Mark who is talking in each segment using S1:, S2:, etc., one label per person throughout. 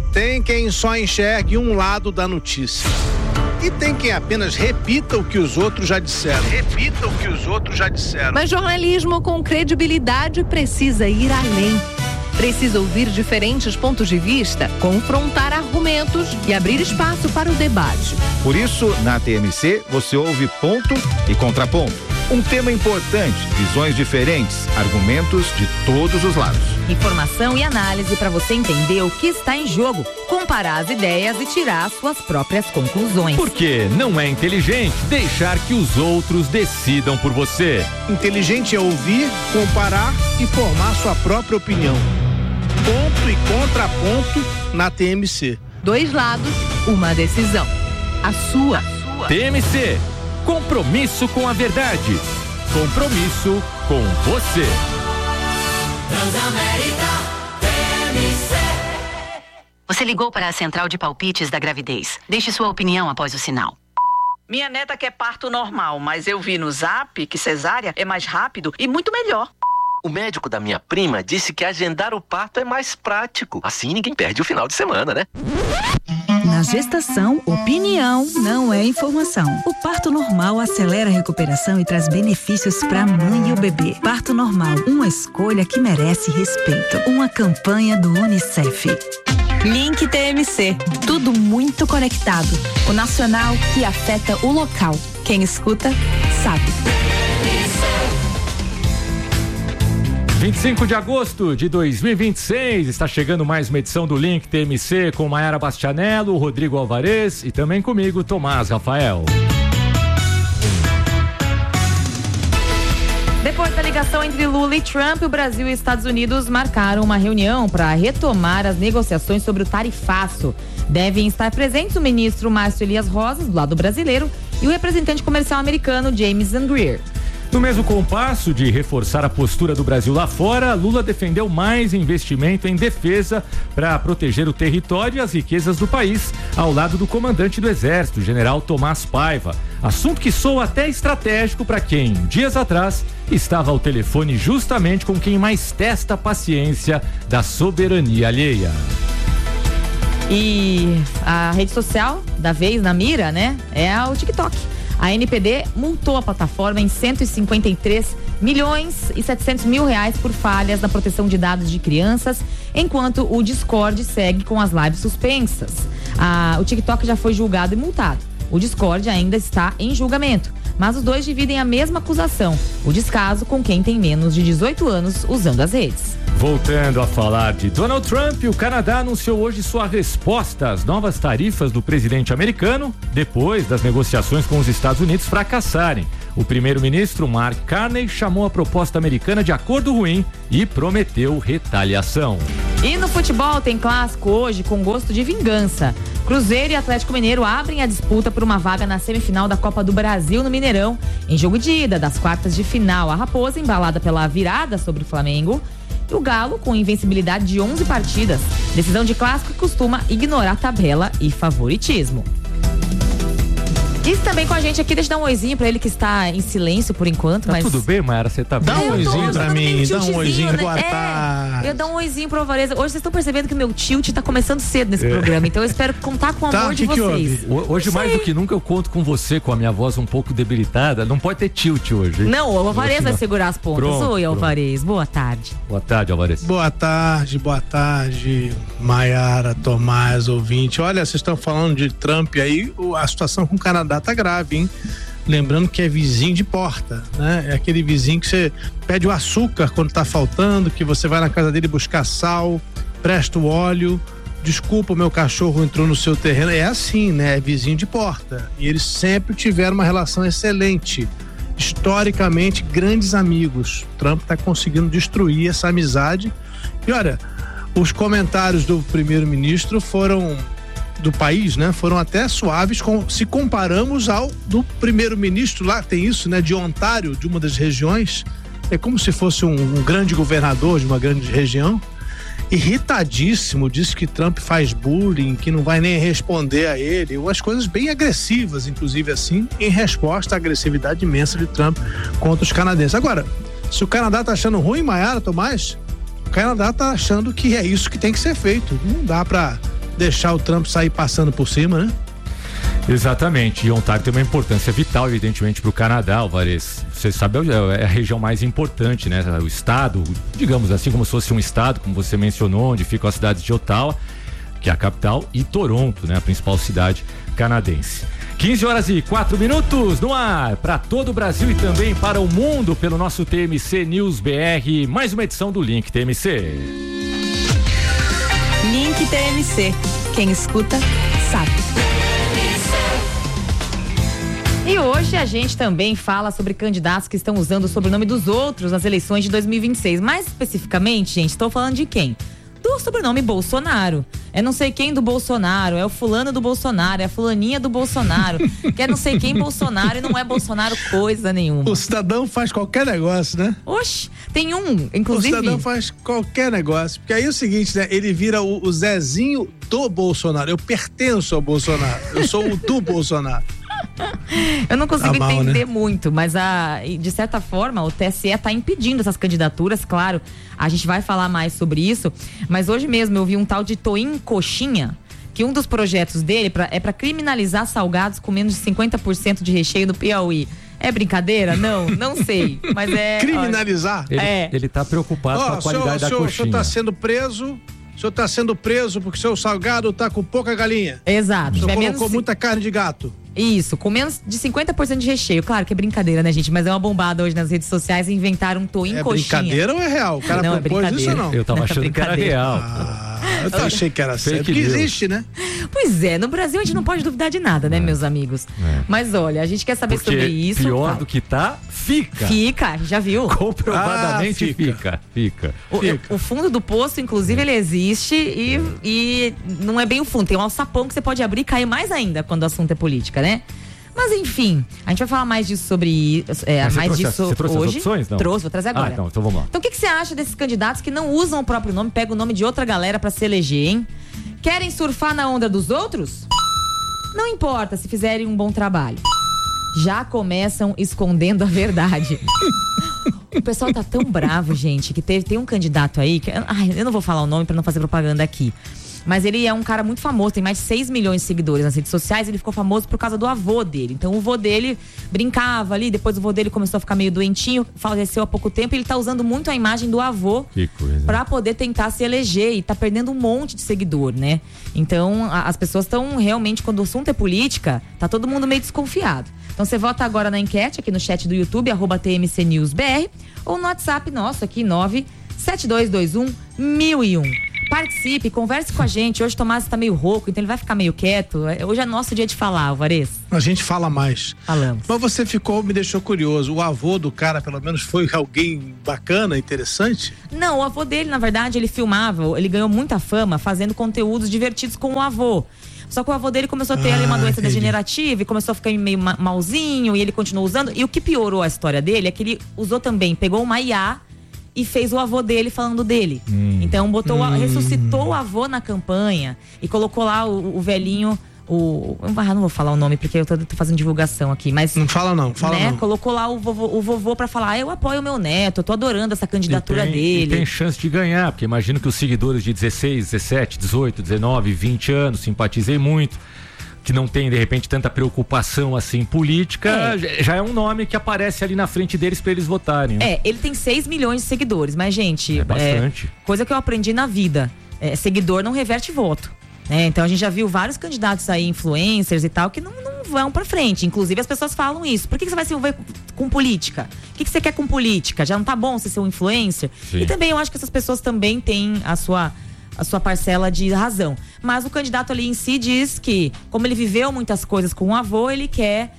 S1: Tem quem só enxergue um lado da notícia. E tem quem apenas repita o que os outros já disseram.
S2: Mas jornalismo com credibilidade precisa ir além. Precisa ouvir diferentes pontos de vista, confrontar argumentos e abrir espaço para o debate.
S3: Por isso, na TMC, você ouve ponto e contraponto. Um tema importante, visões diferentes, argumentos de todos os lados.
S4: Informação e análise para você entender o que está em jogo, comparar as ideias e tirar as suas próprias conclusões.
S5: Porque não é inteligente deixar que os outros decidam por você.
S1: Inteligente é ouvir, comparar e formar sua própria opinião. Ponto e contraponto na TMC.
S2: 2 lados, uma decisão. A sua.
S5: TMC. Compromisso com a verdade. Compromisso com você.
S6: Transamérica TMC.
S7: Você ligou para a central de palpites da gravidez. Deixe sua opinião após o sinal.
S8: Minha neta quer parto normal, mas eu vi no Zap que cesárea é mais rápido e muito melhor.
S9: O médico da minha prima disse que agendar o parto é mais prático. Assim ninguém perde o final de semana, né?
S10: Na gestação, opinião não é informação. O parto normal acelera a recuperação e traz benefícios para a mãe e o bebê. Parto normal, uma escolha que merece respeito. Uma campanha do UNICEF.
S11: Link TMC, tudo muito conectado. O nacional que afeta o local. Quem escuta, sabe.
S5: 25 de agosto de 2026, está chegando mais uma edição do Link TMC com Maiara Bastianello, Rodrigo Alvarez e também comigo, Tomás Rafael.
S4: Depois da ligação entre Lula e Trump, o Brasil e Estados Unidos marcaram uma reunião para retomar as negociações sobre o tarifaço. Devem estar presentes o ministro Márcio Elias Rosas, do lado brasileiro, e o representante comercial americano James Greer.
S5: No mesmo compasso de reforçar a postura do Brasil lá fora, Lula defendeu mais investimento em defesa para proteger o território e as riquezas do país, ao lado do comandante do Exército, general Tomás Paiva. Assunto que soa até estratégico para quem, dias atrás, estava ao telefone justamente com quem mais testa a paciência da soberania alheia.
S4: E a rede social da vez na mira, né, é o TikTok. A NPD multou a plataforma em 153 milhões e 700 mil reais por falhas na proteção de dados de crianças, enquanto o Discord segue com as lives suspensas. O TikTok já foi julgado e multado. O Discord ainda está em julgamento, mas os dois dividem a mesma acusação, o descaso com quem tem menos de 18 anos usando as redes.
S5: Voltando a falar de Donald Trump, o Canadá anunciou hoje sua resposta às novas tarifas do presidente americano, depois das negociações com os Estados Unidos fracassarem. O primeiro-ministro Mark Carney chamou a proposta americana de acordo ruim e prometeu retaliação.
S4: E no futebol tem clássico hoje com gosto de vingança. Cruzeiro e Atlético Mineiro abrem a disputa por uma vaga na semifinal da Copa do Brasil no Mineirão. Em jogo de ida das quartas de final, a Raposa, embalada pela virada sobre o Flamengo, e o Galo com invencibilidade de 11 partidas. Decisão de clássico que costuma ignorar tabela e favoritismo. E também com a gente aqui, deixa eu dar um oizinho pra ele que está em silêncio por enquanto.
S5: Tá
S4: mas
S5: tudo bem, Maiara? Você tá bem?
S1: Dá um oizinho pra mim, dá um oizinho,
S4: né?
S1: boa tarde.
S4: Eu dou um oizinho pro Alvarez. Hoje vocês estão percebendo que meu tilt tá começando cedo nesse programa, então eu espero contar com o amor de vocês.
S5: Hoje, mais do que nunca, eu conto com você, com a minha voz um pouco debilitada. Não pode ter tilt hoje, hein?
S4: Não, o Alvarez vai segurar as pontas. Oi, Alvarez, boa tarde.
S5: Boa tarde, Alvarez.
S1: Boa tarde, Maiara, Tomás, ouvinte. Olha, vocês estão falando de Trump aí, a situação com o Canadá tá grave, hein? Lembrando que é vizinho de porta, né? É aquele vizinho que você pede o açúcar quando tá faltando, que você vai na casa dele buscar sal, presta o óleo, desculpa, o meu cachorro entrou no seu terreno. É assim, né? É vizinho de porta. E eles sempre tiveram uma relação excelente. Historicamente, grandes amigos. Trump tá conseguindo destruir essa amizade. E olha, os comentários do primeiro-ministro do país, né, foram até suaves se comparamos ao do primeiro-ministro lá, tem isso, né, de Ontário, de uma das regiões. É como se fosse um grande governador de uma grande região. Irritadíssimo, disse que Trump faz bullying, que não vai nem responder a ele, umas coisas bem agressivas, inclusive assim, em resposta à agressividade imensa de Trump contra os canadenses. Agora, se o Canadá tá achando ruim, Maiara, Tomás, o Canadá tá achando que é isso que tem que ser feito. Não dá pra deixar o Trump sair passando por cima, né?
S5: Exatamente, e Ontário tem uma importância vital, evidentemente, para o Canadá, Alvarez. Você sabe, é a região mais importante, né? O estado, digamos assim, como se fosse um estado, como você mencionou, onde ficam as cidades de Ottawa, que é a capital, e Toronto, né? A principal cidade canadense. 15h04 no ar, para todo o Brasil e também para o mundo, pelo nosso TMC News BR, mais uma edição do Link TMC.
S11: Link TMC, quem escuta, sabe.
S4: E hoje a gente também fala sobre candidatos que estão usando o sobrenome dos outros nas eleições de 2026. Mais especificamente, gente, estou falando de quem? Do sobrenome Bolsonaro. É não sei quem do Bolsonaro, é o fulano do Bolsonaro, é a fulaninha do Bolsonaro, que é não sei quem Bolsonaro e não é Bolsonaro coisa nenhuma.
S1: O cidadão faz qualquer negócio, né?
S4: Oxe, tem um, inclusive...
S1: O cidadão faz qualquer negócio, porque aí é o seguinte, né? Ele vira o Zezinho do Bolsonaro. Eu pertenço ao Bolsonaro, eu sou o do Bolsonaro.
S4: Eu não consigo entender muito, mas de certa forma o TSE está impedindo essas candidaturas, claro, a gente vai falar mais sobre isso, mas hoje mesmo eu vi um tal de Toim Coxinha, que um dos projetos dele é para criminalizar salgados com menos de 50% de recheio no Piauí. É brincadeira? Não sei, mas é...
S1: Criminalizar?
S5: Ele tá preocupado com a qualidade da coxinha.
S1: O senhor está sendo preso... O senhor está sendo preso porque o seu salgado está com pouca galinha.
S4: Exato.
S1: O senhor colocou muita carne de gato.
S4: Isso, com menos de 50% de recheio. Claro que é brincadeira, né, gente? Mas é uma bombada hoje nas redes sociais inventar um Toim Coxinha.
S1: É brincadeira ou é real? O cara
S4: não,
S1: propôs isso ou não?
S5: Eu tava achando que era real.
S1: Eu achei que era sério, porque existe, né?
S4: Pois é, no Brasil a gente não pode duvidar de nada, né, meus amigos? Mas olha, a gente quer saber sobre isso.
S5: Pior do que tá, fica.
S4: Fica, já viu?
S5: Comprovadamente fica.
S4: O fundo do poço, inclusive, ele existe e não é bem o fundo. Tem um alçapão que você pode abrir e cair mais ainda quando o assunto é política, né? Mas enfim, a gente vai falar mais disso sobre
S5: você trouxe
S4: hoje.
S5: As opções, não?
S4: Trouxe, vou trazer agora.
S5: Então vamos lá.
S4: Então o que você acha desses candidatos que não usam o próprio nome, pegam o nome de outra galera pra se eleger, hein? Querem surfar na onda dos outros? Não importa se fizerem um bom trabalho. Já começam escondendo a verdade. O pessoal tá tão bravo, gente, que tem um candidato aí que, eu não vou falar o nome pra não fazer propaganda aqui. Mas ele é um cara muito famoso, tem mais de 6 milhões de seguidores nas redes sociais. Ele ficou famoso por causa do avô dele. Então o avô dele brincava ali, depois o avô dele começou a ficar meio doentinho, faleceu há pouco tempo, e ele tá usando muito a imagem do avô pra poder tentar se eleger, e tá perdendo um monte de seguidor, né? Então as pessoas estão realmente, quando o assunto é política, tá todo mundo meio desconfiado. Então você vota agora na enquete aqui no chat do YouTube, @TMCNewsBR, ou no WhatsApp nosso aqui, 97221-1001. Participe, converse com a gente. Hoje o Tomás tá meio rouco, então ele vai ficar meio quieto. Hoje é nosso dia de falar, Alvarez.
S1: A gente fala mais.
S4: Falamos.
S1: Mas você me deixou curioso. O avô do cara, pelo menos, foi alguém bacana, interessante?
S4: Não, o avô dele, na verdade, ele filmava, ele ganhou muita fama fazendo conteúdos divertidos com o avô. Só que o avô dele começou a ter ali uma doença degenerativa e começou a ficar meio malzinho, e ele continuou usando. E o que piorou a história dele é que ele usou também, pegou uma IA e fez o avô dele falando dele. Então ressuscitou o avô na campanha e colocou lá o velhinho, não vou falar o nome porque eu tô fazendo divulgação aqui, mas...
S1: Não fala não.
S4: Colocou lá o vovô pra falar, eu apoio o meu neto, eu tô adorando essa candidatura dele.
S5: E tem chance de ganhar, porque imagino que os seguidores de 16, 17, 18, 19, 20 anos, simpatizei muito, que não tem, de repente, tanta preocupação assim política, já é um nome que aparece ali na frente deles pra eles votarem. Né?
S4: Ele tem 6 milhões de seguidores, mas, gente,
S5: é bastante.
S4: Coisa que eu aprendi na vida, seguidor não reverte voto. Então a gente já viu vários candidatos aí, influencers e tal, que não vão pra frente. Inclusive as pessoas falam isso. Por que você vai se envolver com política? O que você quer com política? Já não tá bom você ser um influencer? Sim. E também eu acho que essas pessoas também têm a sua parcela de razão. Mas o candidato ali em si diz que, como ele viveu muitas coisas com o avô, ele quer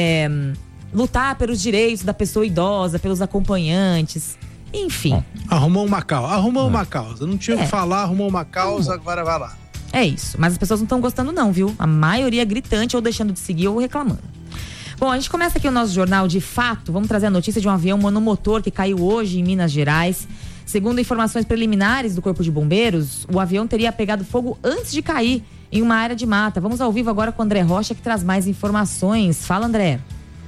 S4: lutar pelos direitos da pessoa idosa, pelos acompanhantes, enfim.
S1: Arrumou uma causa. Não tinha o que falar, arrumou uma causa, agora vai lá.
S4: É isso, mas as pessoas não estão gostando não, viu? A maioria gritante, ou deixando de seguir, ou reclamando. Bom, a gente começa aqui o nosso jornal de fato. Vamos trazer a notícia de um avião monomotor que caiu hoje em Minas Gerais. Segundo informações preliminares do Corpo de Bombeiros, o avião teria pegado fogo antes de cair em uma área de mata. Vamos ao vivo agora com o André Rocha, que traz mais informações. Fala, André.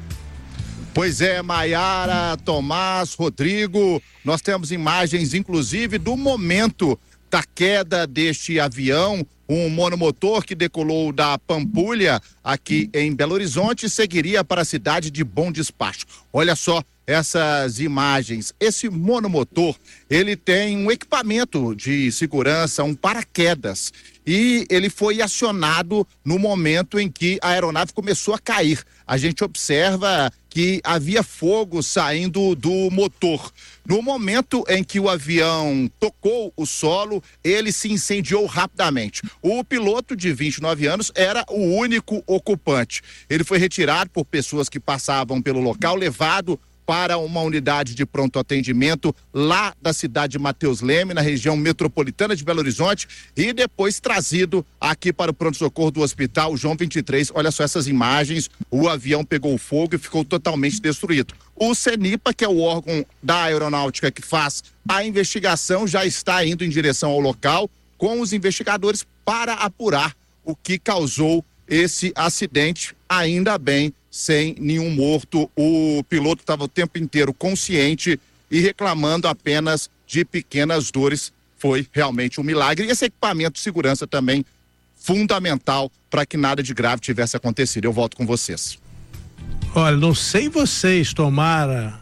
S12: Pois é, Maiara, Tomás, Rodrigo, nós temos imagens, inclusive, do momento da queda deste avião. Um monomotor que decolou da Pampulha, aqui em Belo Horizonte, seguiria para a cidade de Bom Despacho. Olha só essas imagens. Esse monomotor, ele tem um equipamento de segurança, um paraquedas, e ele foi acionado no momento em que a aeronave começou a cair. A gente observa que havia fogo saindo do motor. No momento em que o avião tocou o solo, ele se incendiou rapidamente. O piloto, de 29 anos, era o único ocupante. Ele foi retirado por pessoas que passavam pelo local, levado para uma unidade de pronto atendimento lá da cidade de Mateus Leme, na região metropolitana de Belo Horizonte, e depois trazido aqui para o pronto-socorro do Hospital João 23. Olha só essas imagens, o avião pegou fogo e ficou totalmente destruído. O CENIPA, que é o órgão da aeronáutica que faz a investigação, já está indo em direção ao local com os investigadores para apurar o que causou esse acidente, ainda bem, sem nenhum morto. O piloto estava o tempo inteiro consciente e reclamando apenas de pequenas dores. Foi realmente um milagre. E esse equipamento de segurança também fundamental para que nada de grave tivesse acontecido. Eu volto com vocês.
S1: Olha, não sei vocês, Tomara.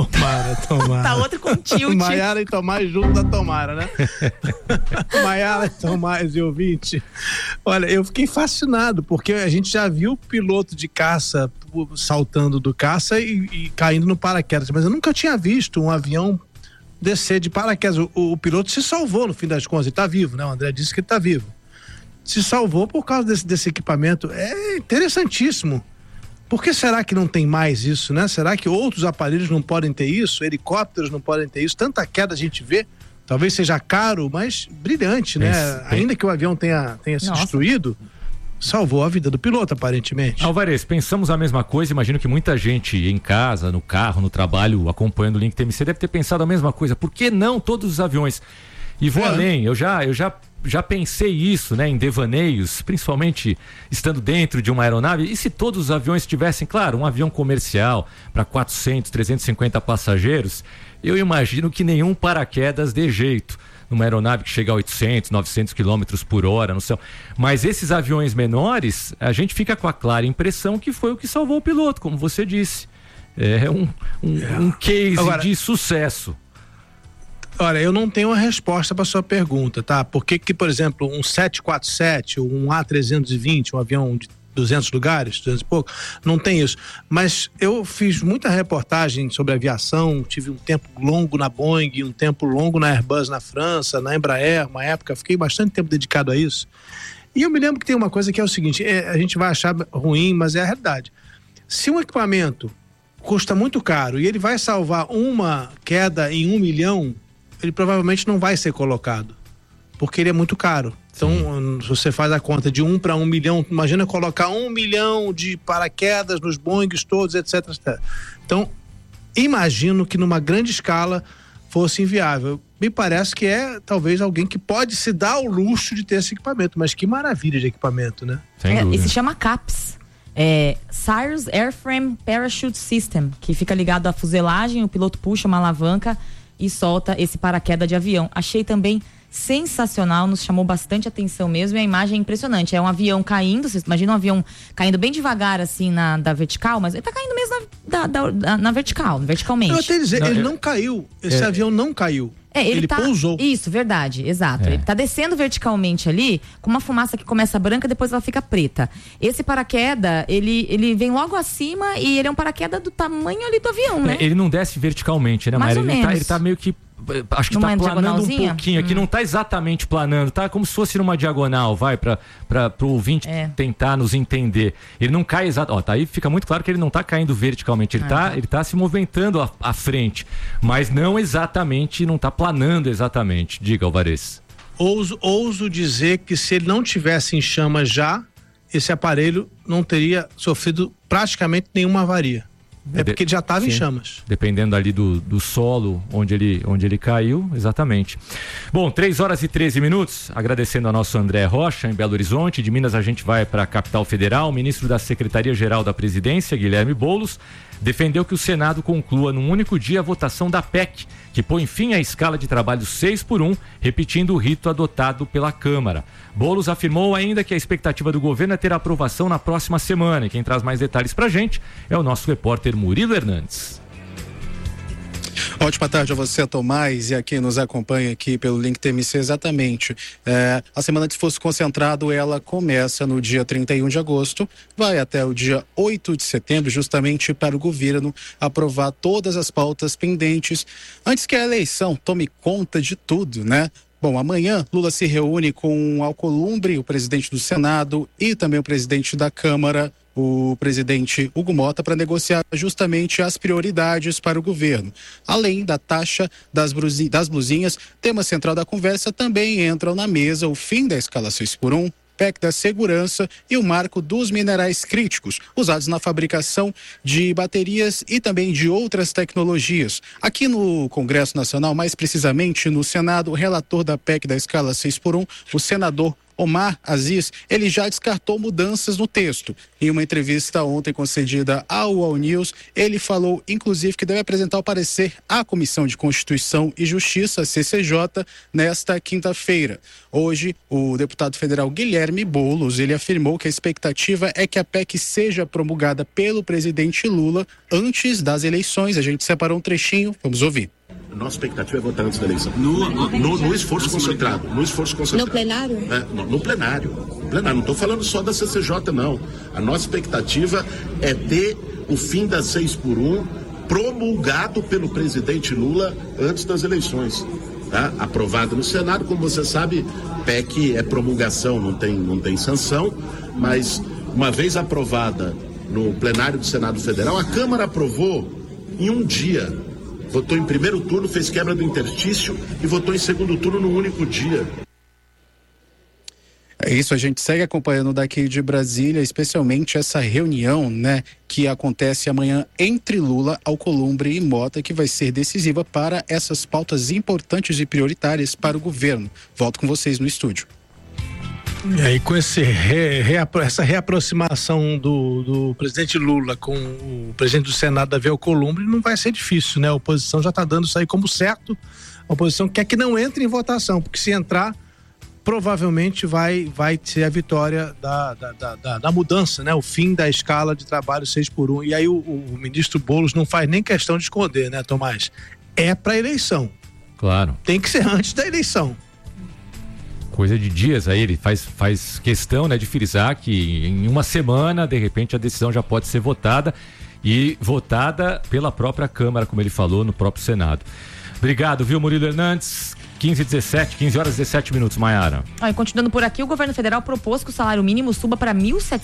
S4: Tá outro com tilt.
S1: Maiara e Tomás junto da Tomara, né? Maiara e Tomás e ouvinte. Olha, eu fiquei fascinado, porque a gente já viu piloto de caça saltando do caça e caindo no paraquedas, mas eu nunca tinha visto um avião descer de paraquedas. O piloto se salvou no fim das contas, ele tá vivo, né? O André disse que ele tá vivo. Se salvou por causa desse equipamento. É interessantíssimo. Por que será que não tem mais isso, né? Será que outros aparelhos não podem ter isso? Helicópteros não podem ter isso? Tanta queda a gente vê, talvez seja caro, mas brilhante, né? Ainda que o avião tenha se destruído, salvou a vida do piloto, aparentemente.
S5: Alvarez, pensamos a mesma coisa. Imagino que muita gente em casa, no carro, no trabalho, acompanhando o Link TMC, deve ter pensado a mesma coisa. Por que não todos os aviões? E vou além, eu já pensei isso, né, em devaneios, principalmente estando dentro de uma aeronave. E se todos os aviões tivessem, claro, um avião comercial para 400, 350 passageiros, eu imagino que nenhum paraquedas dê jeito numa aeronave que chega a 800, 900 quilômetros por hora no céu. Mas esses aviões menores, a gente fica com a clara impressão que foi o que salvou o piloto, como você disse. É um case agora, de sucesso.
S1: Olha, eu não tenho uma resposta para sua pergunta, tá? Por que, por exemplo, um 747, um A320, um avião de 200 lugares, 200 e pouco, não tem isso. Mas eu fiz muita reportagem sobre aviação, tive um tempo longo na Boeing, um tempo longo na Airbus na França, na Embraer, uma época, fiquei bastante tempo dedicado a isso. E eu me lembro que tem uma coisa que é o seguinte, a gente vai achar ruim, mas é a realidade. Se um equipamento custa muito caro e ele vai salvar uma queda em 1 milhão, ele provavelmente não vai ser colocado, porque ele é muito caro. Então, se você faz a conta de 1 para 1 milhão, imagina colocar 1 milhão de paraquedas nos Boeings todos, etc, etc. Então, imagino que numa grande escala fosse inviável. Me parece que é talvez alguém que pode se dar o luxo de ter esse equipamento, mas que maravilha de equipamento, né?
S4: E se chama CAPS. Cirrus Airframe Parachute System, que fica ligado à fuselagem, o piloto puxa uma alavanca e solta esse paraquedas de avião. Achei também sensacional, nos chamou bastante atenção mesmo, e a imagem é impressionante. É um avião caindo, vocês imaginam um avião caindo bem devagar assim da vertical, mas ele tá caindo mesmo na vertical, verticalmente.
S1: Eu até dizer, ele não caiu, esse avião não caiu. Ele pousou.
S4: Isso, verdade, exato. Ele tá descendo verticalmente ali, com uma fumaça que começa branca, depois ela fica preta. Esse paraquedas, ele vem logo acima e ele é um paraquedas do tamanho ali do avião, né?
S5: Ele não desce verticalmente, né,
S4: Mayra?
S5: Ele tá meio que, acho que tá planando um pouquinho aqui, não tá exatamente planando, tá como se fosse numa diagonal, pro ouvinte tentar nos entender. Ele não cai exatamente, tá aí, fica muito claro que ele não tá caindo verticalmente, ele tá se movimentando à frente, mas não exatamente, não tá planando exatamente. Diga, Alvarez.
S1: Ouso dizer que se ele não tivesse em chamas já, esse aparelho não teria sofrido praticamente nenhuma avaria. Porque ele já estava em chamas.
S5: Dependendo ali do solo onde ele caiu, exatamente. Bom, 3h13, agradecendo ao nosso André Rocha, em Belo Horizonte. De Minas a gente vai para a capital federal. O ministro da Secretaria-Geral da Presidência, Guilherme Boulos, defendeu que o Senado conclua num único dia a votação da PEC, que põe fim à escala de trabalho 6x1, repetindo o rito adotado pela Câmara. Boulos afirmou ainda que a expectativa do governo é ter a aprovação na próxima semana. E quem traz mais detalhes pra gente é o nosso repórter Murilo Hernandes.
S13: Ótima tarde a você, Tomás, e a quem nos acompanha aqui pelo Link TMC. Exatamente. A Semana de Esforço Concentrado, ela começa no dia 31 de agosto, vai até o dia 8 de setembro, justamente para o governo aprovar todas as pautas pendentes, antes que a eleição tome conta de tudo, né? Bom, amanhã Lula se reúne com Alcolumbre, o presidente do Senado, e também o presidente da Câmara, o presidente Hugo Mota, para negociar justamente as prioridades para o governo. Além da taxa das blusinhas, tema central da conversa, também entram na mesa o fim da escala 6x1, PEC da segurança e o marco dos minerais críticos, usados na fabricação de baterias e também de outras tecnologias. Aqui no Congresso Nacional, mais precisamente no Senado, o relator da PEC da escala 6x1, o senador Omar Aziz, ele já descartou mudanças no texto. Em uma entrevista ontem concedida ao UOL News, ele falou, inclusive, que deve apresentar o parecer à Comissão de Constituição e Justiça, CCJ, nesta quinta-feira. Hoje, o deputado federal Guilherme Boulos, ele afirmou que a expectativa é que a PEC seja promulgada pelo presidente Lula antes das eleições. A gente separou um trechinho, vamos ouvir.
S14: Nossa expectativa é votar antes da eleição. No esforço concentrado. No esforço concentrado.
S15: No plenário?
S14: No plenário. Não estou falando só da CCJ, não. A nossa expectativa é ter o fim da 6x1 promulgado pelo presidente Lula antes das eleições. Tá? Aprovado no Senado, como você sabe, PEC é promulgação, não tem sanção, mas uma vez aprovada no plenário do Senado Federal, a Câmara aprovou em um dia. Votou em primeiro turno, fez quebra do interstício e votou em segundo turno no único dia.
S13: É isso, a gente segue acompanhando daqui de Brasília, especialmente essa reunião, né, que acontece amanhã entre Lula, Alcolumbre e Mota, que vai ser decisiva para essas pautas importantes e prioritárias para o governo. Volto com vocês no estúdio.
S1: E aí, com essa reaproximação do presidente Lula com o presidente do Senado, Davi Alcolumbre, não vai ser difícil, né? A oposição já está dando isso aí como certo. A oposição quer que não entre em votação, porque se entrar, provavelmente vai ser a vitória da mudança, né? O fim da escala de trabalho 6x1. E aí o ministro Boulos não faz nem questão de esconder, né, Tomás? É para eleição.
S5: Claro.
S1: Tem que ser antes da eleição.
S5: Coisa de dias aí, ele faz questão, né, de frisar que em uma semana, de repente, a decisão já pode ser votada e votada pela própria Câmara, como ele falou, no próprio Senado. Obrigado, viu, Murilo Hernandes? 15 horas e 17 minutos, Maiara.
S4: E continuando por aqui, o governo federal propôs que o salário mínimo suba para R$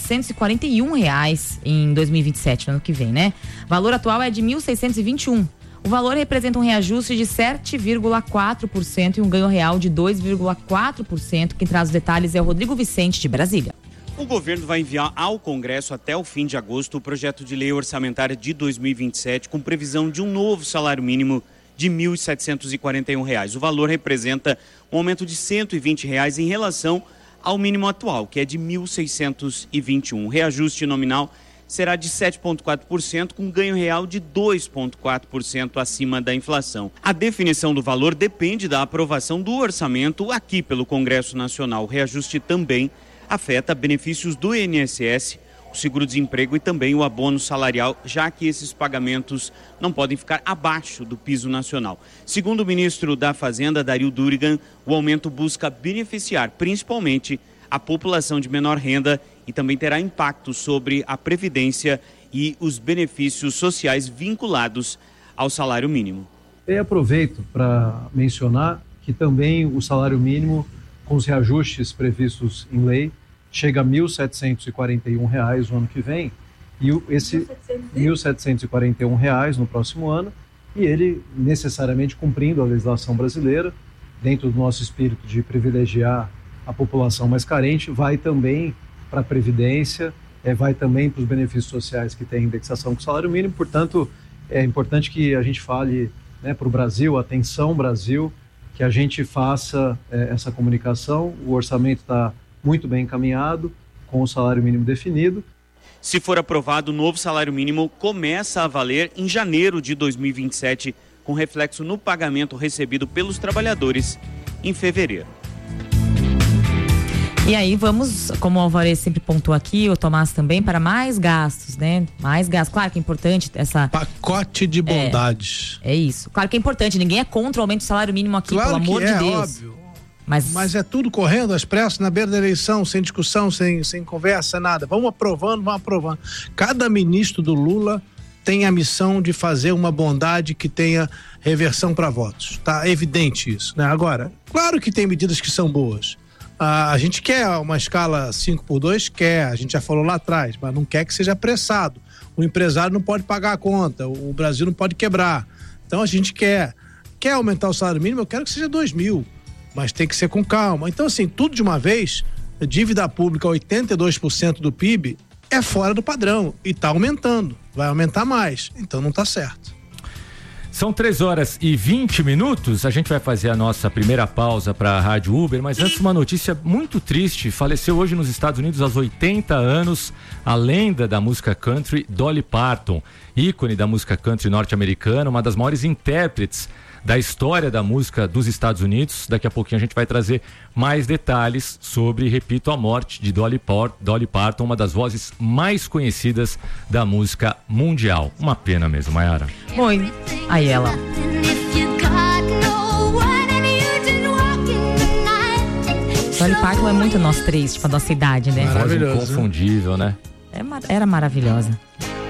S4: 1.741 em 2027, no ano que vem, né? O valor atual é de R$ 1.621. O valor representa um reajuste de 7,4% e um ganho real de 2,4%. Quem traz os detalhes é o Rodrigo Vicente, de Brasília.
S16: O governo vai enviar ao Congresso até o fim de agosto o projeto de lei orçamentária de 2027, com previsão de um novo salário mínimo de R$ 1.741. O valor representa um aumento de R$ 120 em relação ao mínimo atual, que é de R$ 1.621. O reajuste nominal será de 7,4%, com ganho real de 2,4% acima da inflação. A definição do valor depende da aprovação do orçamento aqui pelo Congresso Nacional. O reajuste também afeta benefícios do INSS, o seguro-desemprego e também o abono salarial, já que esses pagamentos não podem ficar abaixo do piso nacional. Segundo o ministro da Fazenda, Dario Durigan, o aumento busca beneficiar principalmente a população de menor renda e também terá impacto sobre a previdência e os benefícios sociais vinculados ao salário mínimo.
S17: Eu aproveito para mencionar que também o salário mínimo, com os reajustes previstos em lei, chega a R$ 1.741 no ano que vem, e esse R$ 1.741 no próximo ano, e ele necessariamente cumprindo a legislação brasileira, dentro do nosso espírito de privilegiar a população mais carente, vai também para a Previdência, vai também para os benefícios sociais que têm indexação com o salário mínimo. Portanto, é importante que a gente fale, né, para o Brasil, atenção Brasil, que a gente faça essa comunicação. O orçamento está muito bem encaminhado, com o salário mínimo definido.
S16: Se for aprovado, o novo salário mínimo começa a valer em janeiro de 2027, com reflexo no pagamento recebido pelos trabalhadores em fevereiro.
S4: E aí vamos, como o Alvarez sempre pontuou aqui, o Tomás também, para mais gastos, né? Mais gastos. Claro que é importante essa...
S1: Pacote de bondades.
S4: É isso. Claro que é importante, ninguém é contra o aumento do salário mínimo aqui,
S1: claro,
S4: pelo amor de Deus.
S1: Óbvio. Mas é tudo correndo, às pressas, na beira da eleição, sem discussão, sem conversa, nada. Vamos aprovando. Cada ministro do Lula tem a missão de fazer uma bondade que tenha reversão para votos. Tá evidente isso, né? Agora, claro que tem medidas que são boas. A gente quer uma escala 5x2, quer, a gente já falou lá atrás, mas não quer que seja apressado. O empresário não pode pagar a conta, o Brasil não pode quebrar. Então a gente quer aumentar o salário mínimo, eu quero que seja 2.000, mas tem que ser com calma. Então assim, tudo de uma vez, dívida pública 82% do PIB é fora do padrão e está aumentando, vai aumentar mais, então não está certo.
S5: São 3h20, a gente vai fazer a nossa primeira pausa para a Rádio Uber, mas antes uma notícia muito triste, faleceu hoje nos Estados Unidos aos 80 anos, a lenda da música country, Dolly Parton, ícone da música country norte-americana, uma das maiores intérpretes da história da música dos Estados Unidos. Daqui a pouquinho a gente vai trazer mais detalhes sobre, repito, a morte de Dolly Parton, uma das vozes mais conhecidas da música mundial. Uma pena mesmo, Mayara.
S4: Bom, aí ela. Dolly Parton é muito nós três, tipo a nossa idade, né?
S5: Voz inconfundível, né?
S4: Era maravilhosa.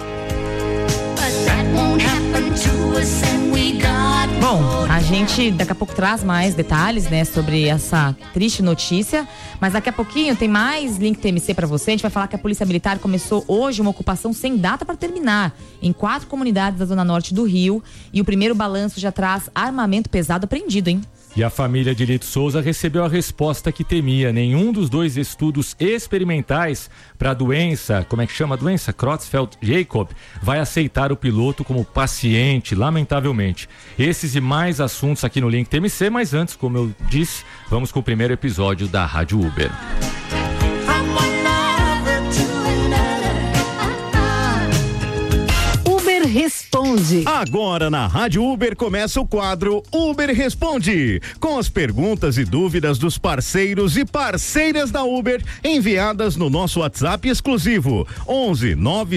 S4: Bom, a gente daqui a pouco traz mais detalhes, né, sobre essa triste notícia, mas daqui a pouquinho tem mais Link TMC pra você. A gente vai falar que a Polícia Militar começou hoje uma ocupação sem data para terminar em 4 comunidades da zona norte do Rio, e o primeiro balanço já traz armamento pesado apreendido, hein?
S5: E a família de Lito Souza recebeu a resposta que temia. Nenhum dos 2 estudos experimentais para a doença, como é que chama a doença? Creutzfeldt-Jakob, vai aceitar o piloto como paciente, lamentavelmente. Esses e mais assuntos aqui no Link TMC, mas antes, como eu disse, vamos com o primeiro episódio da Rádio Uber.
S15: Responde.
S18: Agora na Rádio Uber começa o quadro Uber Responde, com as perguntas e dúvidas dos parceiros e parceiras da Uber enviadas no nosso WhatsApp exclusivo 11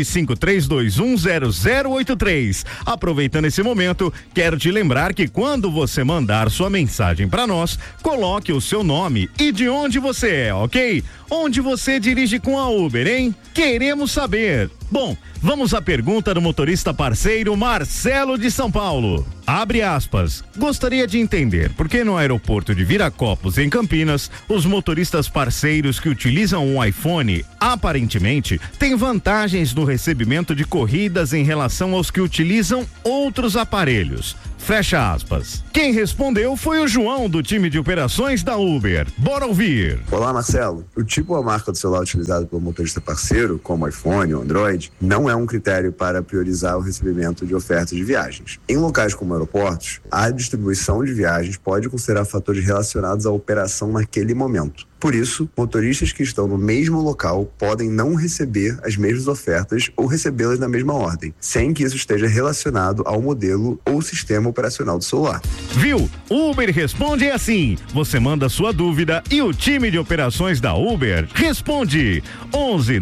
S18: 953210083. Aproveitando esse momento, quero te lembrar que quando você mandar sua mensagem para nós, coloque o seu nome e de onde você é, ok? Onde você dirige com a Uber, hein? Queremos saber. Bom, vamos à pergunta do motorista parceiro Marcelo de São Paulo. Abre aspas. Gostaria de entender por que no aeroporto de Viracopos, em Campinas, os motoristas parceiros que utilizam um iPhone, aparentemente, têm vantagens no recebimento de corridas em relação aos que utilizam outros aparelhos. Fecha aspas. Quem respondeu foi o João, do time de operações da Uber. Bora ouvir.
S19: Olá, Marcelo. O tipo ou marca do celular utilizado pelo motorista parceiro, como iPhone ou Android, não é um critério para priorizar o recebimento de ofertas de viagens. Em locais como aeroportos, a distribuição de viagens pode considerar fatores relacionados à operação naquele momento. Por isso, motoristas que estão no mesmo local podem não receber as mesmas ofertas ou recebê-las na mesma ordem, sem que isso esteja relacionado ao modelo ou sistema operacional do celular.
S18: Viu? Uber Responde é assim. Você manda sua dúvida e o time de operações da Uber responde. 11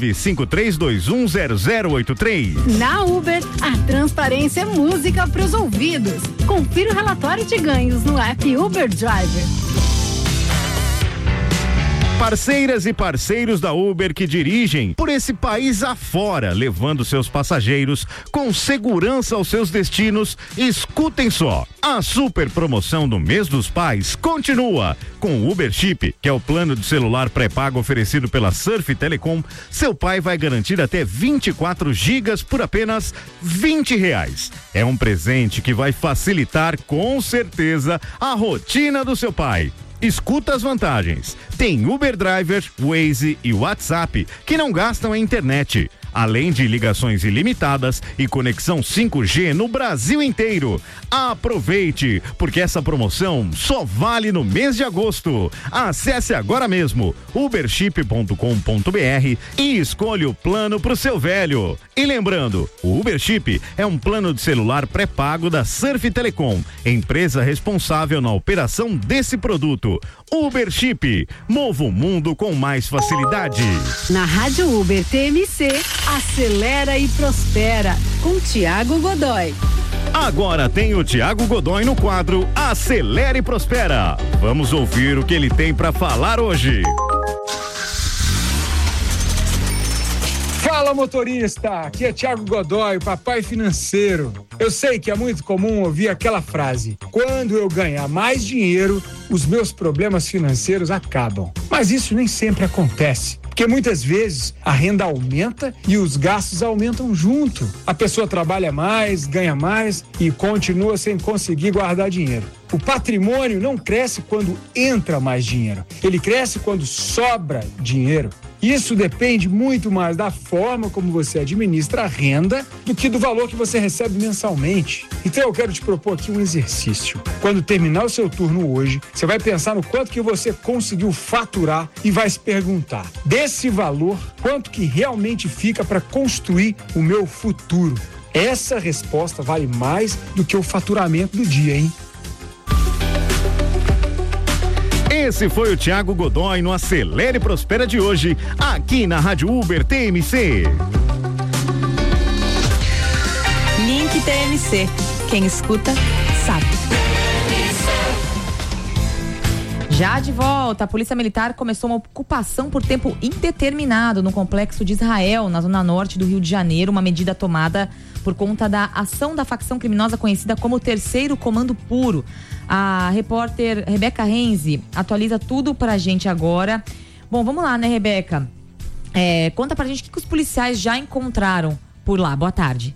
S18: 953210083.
S15: Na Uber, a transparência é música para os ouvidos. Confira o relatório de ganhos no app Uber Driver.
S18: Parceiras e parceiros da Uber que dirigem por esse país afora, levando seus passageiros com segurança aos seus destinos, escutem só. A super promoção do mês dos pais continua. Com o Uber Chip, que é o plano de celular pré-pago oferecido pela Surf Telecom, seu pai vai garantir até 24 gigas por apenas R$20. É um presente que vai facilitar com certeza a rotina do seu pai. Escuta as vantagens. Tem Uber Driver, Waze e WhatsApp que não gastam a internet. além de ligações ilimitadas e conexão 5G no Brasil inteiro. Aproveite, porque essa promoção só vale no mês de agosto. Acesse agora mesmo uberchip.com.br e escolha o plano pro seu velho. E lembrando, o Uberchip é um plano de celular pré-pago da Surf Telecom, empresa responsável na operação desse produto. Uberchip, mova o mundo com mais facilidade.
S15: Na Rádio Uber TMC, acelera e prospera, com Tiago Godoy.
S18: Agora tem o Tiago Godoy no quadro Acelera e Prospera. Vamos ouvir o que ele tem para falar hoje.
S20: Fala, motorista, aqui é Tiago Godoy, papai financeiro. Eu sei que é muito comum ouvir aquela frase: quando eu ganhar mais dinheiro, os meus problemas financeiros acabam. Mas isso nem sempre acontece, porque muitas vezes a renda aumenta e os gastos aumentam junto. A pessoa trabalha mais, ganha mais e continua sem conseguir guardar dinheiro. O patrimônio não cresce quando entra mais dinheiro, ele cresce quando sobra dinheiro. Isso depende muito mais da forma como você administra a renda do que do valor que você recebe mensalmente. Então eu quero te propor aqui um exercício. Quando terminar o seu turno hoje, você vai pensar no quanto que você conseguiu faturar e vai se perguntar: desse valor, quanto que realmente fica para construir o meu futuro? Essa resposta vale mais do que o faturamento do dia, hein?
S18: Esse foi o Tiago Godoy no Acelera e Prospera de hoje, aqui na Rádio Uber TMC.
S11: Link TMC. Quem escuta, sabe.
S4: Já de volta, a Polícia Militar começou uma ocupação por tempo indeterminado no complexo de Israel, na zona norte do Rio de Janeiro, uma medida tomada por conta da ação da facção criminosa conhecida como Terceiro Comando Puro. A repórter Rebeca Renzi atualiza tudo pra gente agora. Bom, vamos lá, né, Rebeca? Conta pra gente o que os policiais já encontraram por lá. Boa tarde.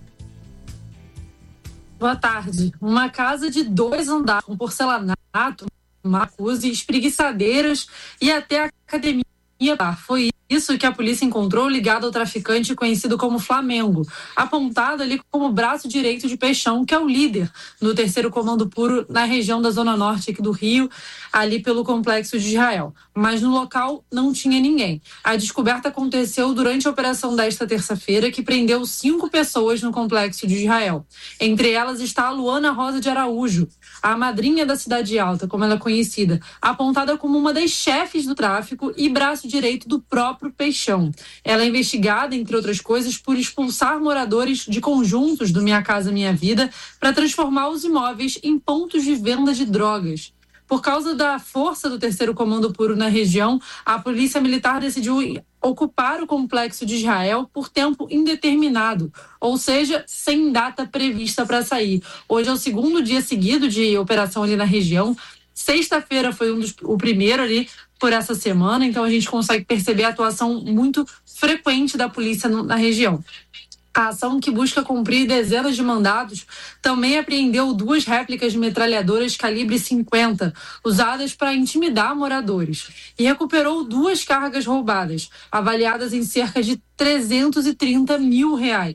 S21: Boa tarde. Uma casa de 2 andares com porcelanato, macus e espreguiçadeiras e até a academia. Foi isso que a polícia encontrou ligado ao traficante conhecido como Flamengo, apontado ali como braço direito de Peixão, que é o líder do Terceiro Comando Puro na região da Zona Norte aqui do Rio, ali pelo complexo de Israel. Mas no local não tinha ninguém. A descoberta aconteceu durante a operação desta terça-feira, que prendeu 5 pessoas no complexo de Israel. Entre elas está a Luana Rosa de Araújo, a madrinha da Cidade Alta, como ela é conhecida, apontada como uma das chefes do tráfico e braço direito do próprio Peixão. Ela é investigada, entre outras coisas, por expulsar moradores de conjuntos do Minha Casa Minha Vida para transformar os imóveis em pontos de venda de drogas. Por causa da força do Terceiro Comando Puro na região, a Polícia Militar decidiu ocupar o complexo de Israel por tempo indeterminado, ou seja, sem data prevista para sair. Hoje é o 2º dia seguido de operação ali na região. Sexta-feira foi o primeiro ali por essa semana, então a gente consegue perceber a atuação muito frequente da polícia na região. A ação, que busca cumprir dezenas de mandados, também apreendeu 2 réplicas de metralhadoras calibre 50, usadas para intimidar moradores, e recuperou 2 cargas roubadas, avaliadas em cerca de R$330 mil.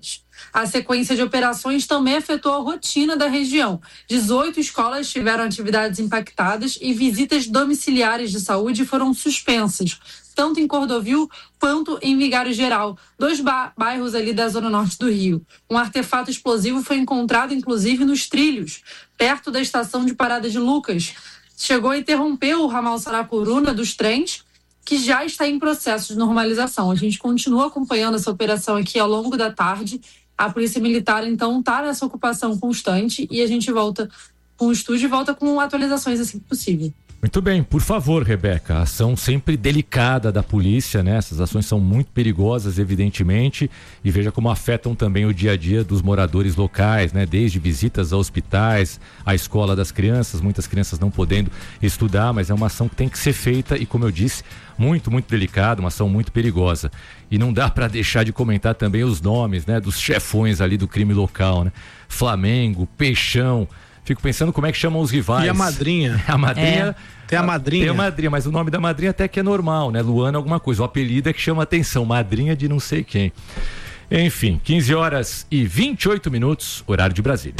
S21: A sequência de operações também afetou a rotina da região. 18 escolas tiveram atividades impactadas e visitas domiciliares de saúde foram suspensas, tanto em Cordovil quanto em Vigário Geral, 2 bairros ali da Zona Norte do Rio. Um artefato explosivo foi encontrado, inclusive, nos trilhos, perto da estação de parada de Lucas. Chegou a interromper o ramal Sarapuruna dos trens, que já está em processo de normalização. A gente continua acompanhando essa operação aqui ao longo da tarde. A Polícia Militar, então, está nessa ocupação constante e a gente volta com o estúdio e volta com atualizações assim que possível.
S5: Muito bem, por favor, Rebeca, a ação sempre delicada da polícia, né? Essas ações são muito perigosas, evidentemente, e veja como afetam também o dia a dia dos moradores locais, né? Desde visitas a hospitais, à escola das crianças, muitas crianças não podendo estudar, mas é uma ação que tem que ser feita e, como eu disse, muito, muito delicada, uma ação muito perigosa. E não dá para deixar de comentar também os nomes, né? Dos chefões ali do crime local, né? Flamengo, Peixão. Fico pensando como é que chamam os rivais.
S1: E a madrinha?
S5: A madrinha.
S1: Tem a madrinha.
S5: Tem a madrinha, mas o nome da madrinha até que é normal, né? Luana alguma coisa. O apelido é que chama atenção. Madrinha de não sei quem. Enfim, 15h28, horário de Brasília.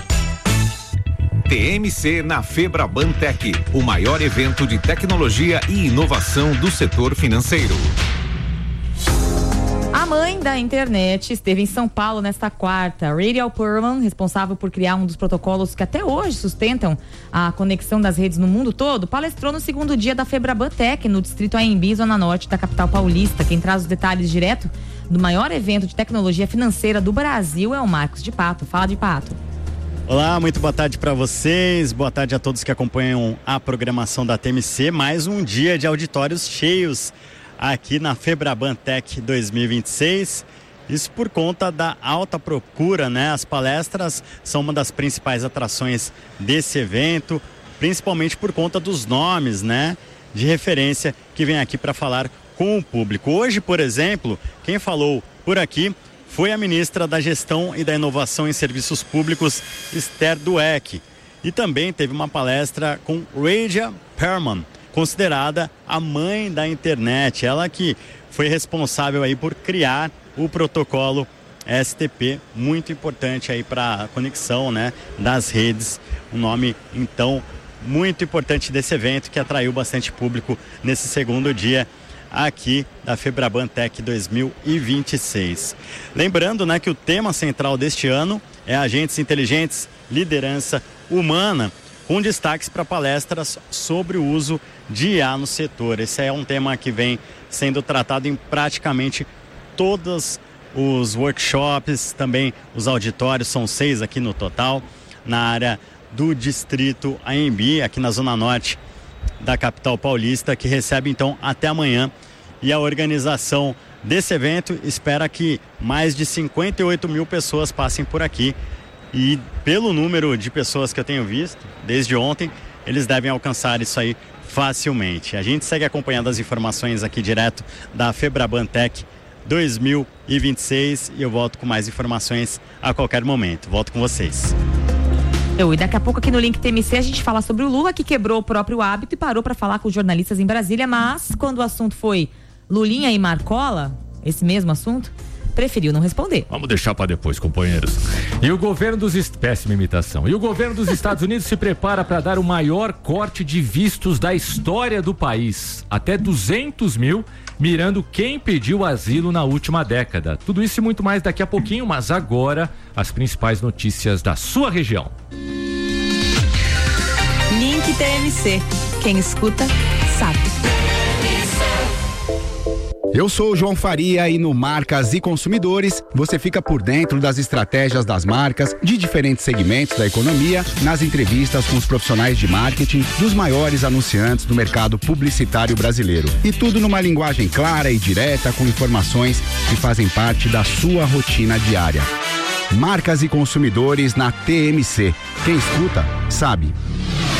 S3: TMC na Febrabantec, o maior evento de tecnologia e inovação do setor financeiro.
S4: A mãe da internet esteve em São Paulo nesta quarta. Radial Perlman, responsável por criar um dos protocolos que até hoje sustentam a conexão das redes no mundo todo, palestrou no segundo dia da Febrabantec, no distrito AMB, zona norte da capital paulista. Quem traz os detalhes direto do maior evento de tecnologia financeira do Brasil é o Marcos de Pato. Fala, de Pato.
S22: Olá, muito boa tarde para vocês, boa tarde a todos que acompanham a programação da TMC. Mais um dia de auditórios cheios aqui na Febrabantec 2026. Isso por conta da alta procura, né? As palestras são uma das principais atrações desse evento, principalmente por conta dos nomes, né, de referência que vem aqui para falar com o público. Hoje, por exemplo, quem falou por aqui foi a ministra da Gestão e da Inovação em Serviços Públicos, Esther Dweck. E também teve uma palestra com Radial Perlman, considerada a mãe da internet. Ela que foi responsável aí por criar o protocolo STP, muito importante aí para a conexão, né, das redes. Um nome, então, muito importante desse evento que atraiu bastante público nesse segundo dia aqui da Febrabantec 2026. Lembrando, né, que o tema central deste ano é agentes inteligentes, liderança humana, com destaques para palestras sobre o uso de IA no setor. Esse é um tema que vem sendo tratado em praticamente todos os workshops, também os auditórios, são 6 aqui no total, na área do distrito AMB, aqui na zona norte da capital paulista, que recebe então até amanhã. E a organização desse evento espera que mais de 58 mil pessoas passem por aqui. E pelo número de pessoas que eu tenho visto desde ontem, eles devem alcançar isso aí facilmente. A gente segue acompanhando as informações aqui direto da Febrabantec 2026 e eu volto com mais informações a qualquer momento. Volto com vocês.
S4: E daqui a pouco aqui no Link TMC a gente fala sobre o Lula, que quebrou o próprio hábito e parou para falar com os jornalistas em Brasília, mas quando o assunto foi Lulinha e Marcola, esse mesmo assunto, preferiu não responder.
S5: Vamos deixar para depois, companheiros. E o governo péssima imitação. E o governo dos Estados Unidos se prepara para dar o maior corte de vistos da história do país, até 200 mil, mirando quem pediu asilo na última década. Tudo isso e muito mais daqui a pouquinho, mas agora as principais notícias da sua região.
S11: Link TMC. Quem escuta, sabe.
S23: Eu sou o João Faria e no Marcas e Consumidores você fica por dentro das estratégias das marcas de diferentes segmentos da economia, nas entrevistas com os profissionais de marketing dos maiores anunciantes do mercado publicitário brasileiro. E tudo numa linguagem clara e direta, com informações que fazem parte da sua rotina diária. Marcas e Consumidores na TMC. Quem escuta, sabe.